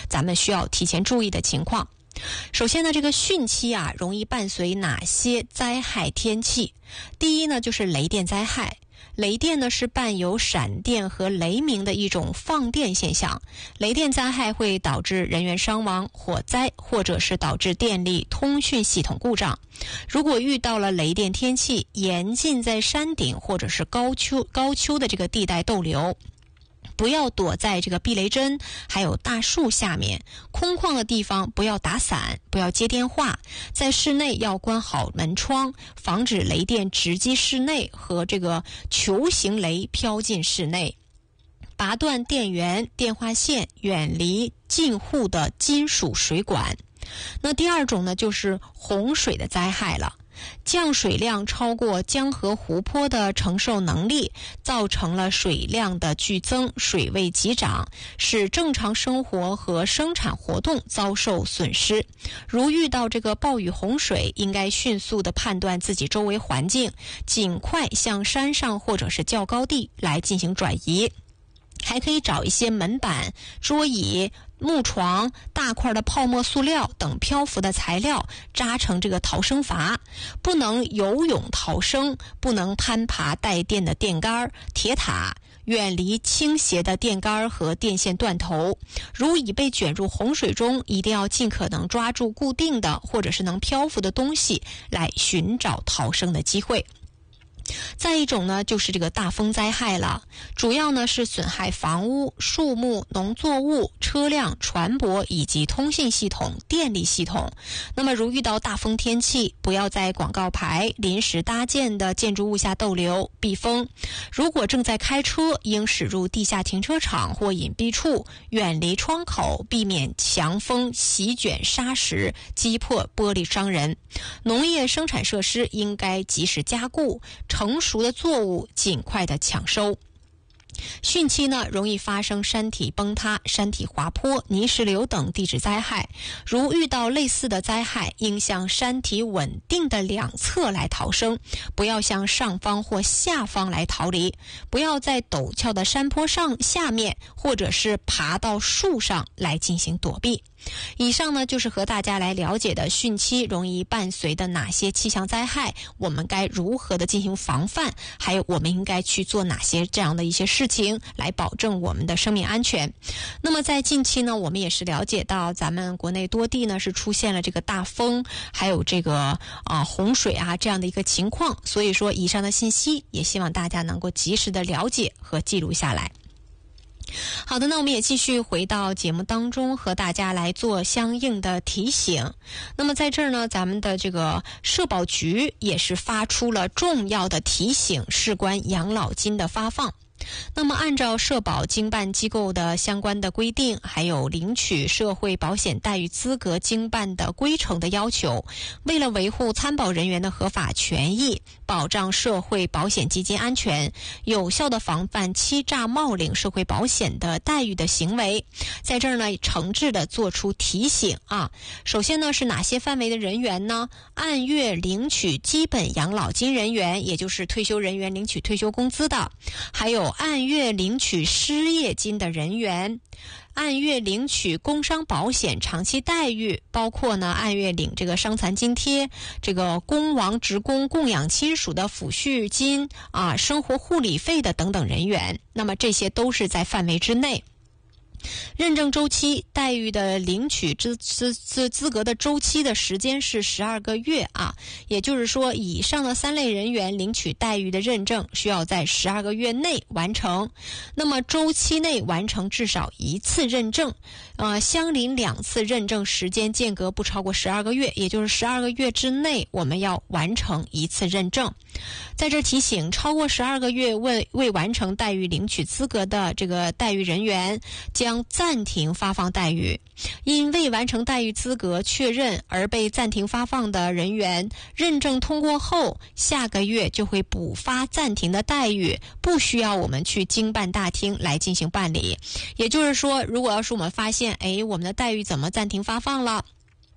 咱们需要提前注意的情况。首先呢，这个汛期啊，容易伴随哪些灾害天气？第一呢，就是雷电灾害。雷电呢是伴有闪电和雷鸣的一种放电现象，雷电灾害会导致人员伤亡、火灾，或者是导致电力通讯系统故障。如果遇到了雷电天气，严禁在山顶或者是高丘的这个地带逗留。不要躲在这个避雷针还有大树下面，空旷的地方不要打伞，不要接电话，在室内要关好门窗，防止雷电直击室内和这个球形雷飘进室内。拔断电源、电话线，远离近户的金属水管。那第二种呢，就是洪水的灾害了。降水量超过江河湖泊的承受能力，造成了水量的剧增，水位急涨，使正常生活和生产活动遭受损失。如遇到这个暴雨洪水，应该迅速地判断自己周围环境，尽快向山上或者是较高地来进行转移。还可以找一些门板、桌椅、木床、大块的泡沫塑料等漂浮的材料，扎成这个逃生筏。不能游泳逃生，不能攀爬带电的电杆、铁塔，远离倾斜的电杆和电线断头。如已被卷入洪水中，一定要尽可能抓住固定的或者是能漂浮的东西，来寻找逃生的机会。再一种呢，就是这个大风灾害了，主要呢是损害房屋、树木、农作物、车辆、船舶以及通信系统、电力系统。那么如遇到大风天气，不要在广告牌、临时搭建的建筑物下逗留避风。如果正在开车，应驶入地下停车场或隐蔽处，远离窗口，避免强风席卷砂石，击破玻璃伤人。农业生产设施应该及时加固，成熟的作物尽快的抢收。汛期呢，容易发生山体崩塌、山体滑坡、泥石流等地质灾害。如遇到类似的灾害，应向山体稳定的两侧来逃生，不要向上方或下方来逃离。不要在陡峭的山坡上下面，或者是爬到树上来进行躲避。以上呢，就是和大家来了解的汛期容易伴随的哪些气象灾害，我们该如何的进行防范，还有我们应该去做哪些这样的一些事情来保证我们的生命安全。那么在近期呢，我们也是了解到咱们国内多地呢是出现了这个大风还有这个洪水啊这样的一个情况，所以说以上的信息也希望大家能够及时的了解和记录下来。好的，那我们也继续回到节目当中，和大家来做相应的提醒。那么在这儿呢，咱们的这个社保局也是发出了重要的提醒，事关养老金的发放。那么按照社保经办机构的相关的规定，还有领取社会保险待遇资格经办的规程的要求，为了维护参保人员的合法权益，保障社会保险基金安全，有效的防范欺诈冒领社会保险的待遇的行为，在这儿呢诚挚的做出提醒啊。首先呢是哪些范围的人员呢？按月领取基本养老金人员，也就是退休人员领取退休工资的，还有按月领取失业金的人员，按月领取工伤保险长期待遇，包括呢按月领这个伤残津贴、这个公亡职工供养亲属的抚恤金啊、生活护理费的等等人员，那么这些都是在范围之内。认证周期待遇的领取资格的周期的时间是12个月啊，也就是说以上的3类人员领取待遇的认证需要在12个月内完成。那么周期内完成至少1次认证，相邻2次认证时间间隔不超过12个月，也就是12个月之内我们要完成1次认证。在这提醒，超过12个月未完成待遇领取资格的这个待遇人员将暂停发放待遇。因未完成待遇资格确认而被暂停发放的人员，认证通过后，下个月就会补发暂停的待遇，不需要我们去经办大厅来进行办理。也就是说，如果要是我们发现，我们的待遇怎么暂停发放了？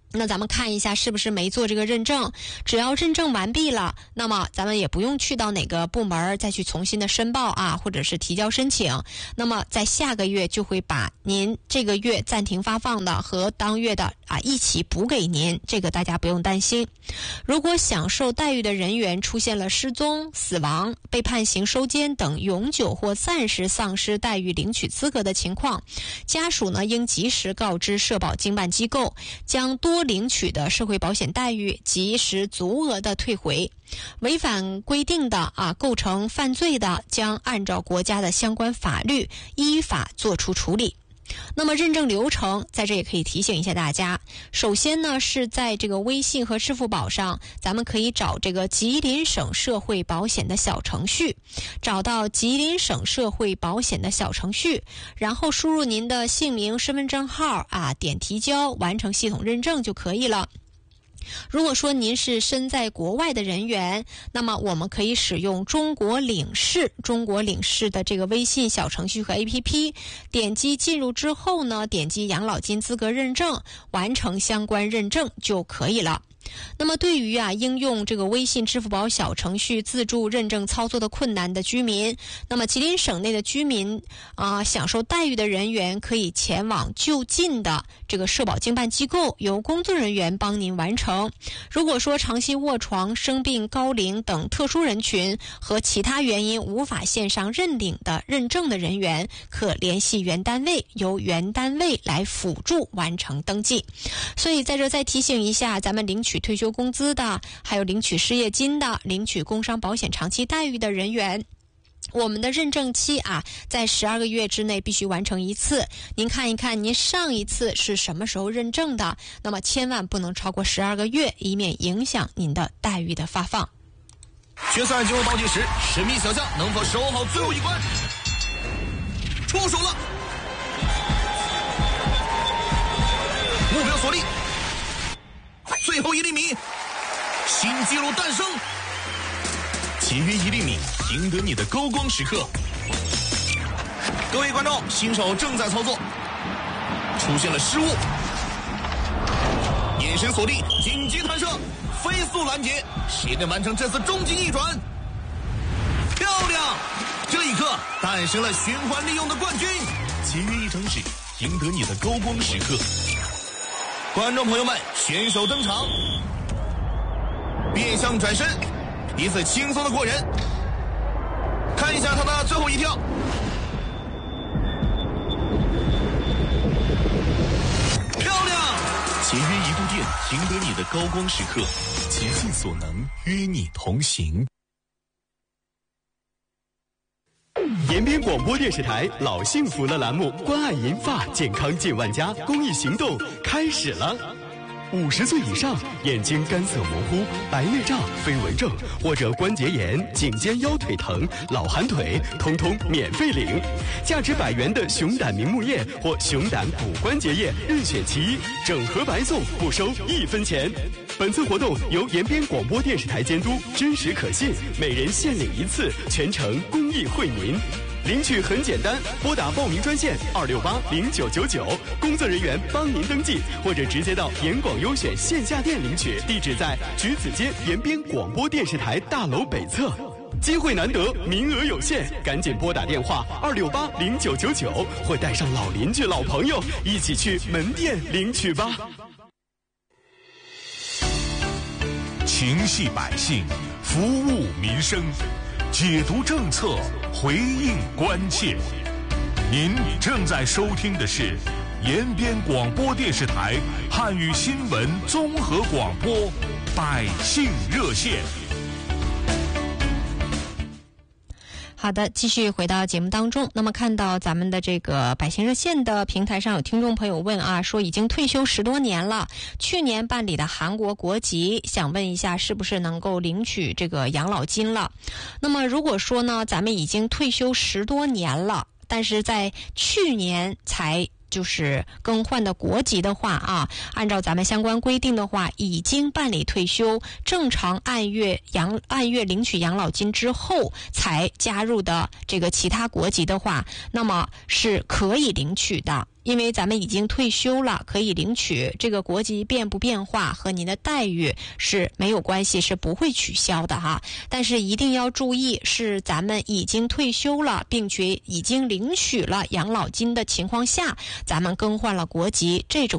那咱们看一下是不是没做这个认证，只要认证完毕了，那么咱们也不用去到哪个部门再去重新的申报啊，或者是提交申请，那么在下个月就会把您这个月暂停发放的和当月的一起补给您，这个大家不用担心。如果享受待遇的人员出现了失踪、死亡、被判刑收监等永久或暂时丧失待遇领取资格的情况，家属呢应及时告知社保经办机构，将多领取的社会保险待遇及时足额的退回。违反规定的构成犯罪的，将按照国家的相关法律依法作出处理。那么认证流程在这也可以提醒一下大家，首先呢是在这个微信和支付宝上，咱们可以找这个吉林省社会保险的小程序，找到吉林省社会保险的小程序，然后输入您的姓名、身份证号点提交，完成系统认证就可以了。如果说您是身在国外的人员，那么我们可以使用中国领事的这个微信小程序和 APP， 点击进入之后呢，点击养老金资格认证，完成相关认证就可以了。那么对于应用这个微信支付宝小程序自助认证操作的困难的居民，那么吉林省内的居民享受待遇的人员可以前往就近的这个社保经办机构，由工作人员帮您完成。如果说长期卧床、生病、高龄等特殊人群和其他原因无法线上认领的认证的人员，可联系原单位，由原单位来辅助完成登记。所以在这再提醒一下，咱们领取退休工资的，还有领取失业金的，领取工伤保险长期待遇的人员，我们的认证期在12个月之内必须完成一次。您看一看您上一次是什么时候认证的，那么千万不能超过12个月，以免影响您的待遇的发放。 决赛进入倒计时，神秘小将能否守好最后一关？出手了，目标锁定，最后1厘米，新纪录诞生。节约1厘米，赢得你的高光时刻。各位观众，新手正在操作，出现了失误，眼神锁定，紧急弹射，飞速拦截，谁能完成这次终极逆转？漂亮！这一刻诞生了循环利用的冠军。节约1张纸，赢得你的高光时刻。观众朋友们，选手登场，变向转身，一次轻松的过人。看一下他的最后一跳，漂亮！节约1度电，赢得你的高光时刻。竭尽所能，约你同行。 延边广播电视台老幸福了栏目关爱银发健康近万家公益行动开始了。50岁以上眼睛干涩模糊、白内障、飞蚊症或者关节炎、颈肩腰腿疼、老寒腿，通通免费领。价值100元的熊胆明目液或熊胆骨关节液任选其一，整盒白送，不收1分钱。本次活动由延边广播电视台监督，真实可信，每人限领1次，全程公益惠民。领取很简单，拨打报名专线2680999，工作人员帮您登记，或者直接到延广优选线下店领取，地址在橘子街延边广播电视台大楼北侧。机会难得，名额有限，赶紧拨打电话2680999，或带上老邻居、老朋友一起去门店领取吧。 情系百姓，服务民生，解读政策，回应关切。您正在收听的是延边广播电视台汉语新闻综合广播百姓热线。 好的，继续回到节目当中。那么看到咱们的这个百姓热线的平台上有听众朋友问说已经退休10多年了，去年办理的韩国国籍，想问一下是不是能够领取这个养老金了。那么如果说呢，咱们已经退休10多年了，但是在去年才就是更换的国籍的话按照咱们相关规定的话，已经办理退休，正常按月领取养老金之后才加入的这个其他国籍的话，那么是可以领取的。 因为咱们已经退休了，可以领取，这个国籍变不变化和您的待遇是没有关系，是不会取消的哈。但是一定要注意，是咱们已经退休了，并且已经领取了养老金的情况下，咱们更换了国籍，这种